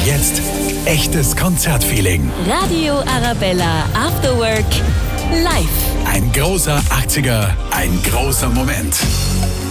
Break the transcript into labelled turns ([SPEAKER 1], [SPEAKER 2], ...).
[SPEAKER 1] Jetzt echtes Konzertfeeling.
[SPEAKER 2] Radio Arabella After Work live.
[SPEAKER 1] Ein großer 80er, ein großer Moment.